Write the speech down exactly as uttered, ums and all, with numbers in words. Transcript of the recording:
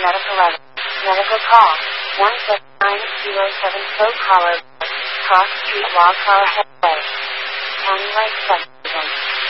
Medical Evidence. Medical call. one seven nine zero seven Spoke Hollow. Cross Street Walk Car Headway. County Light seven.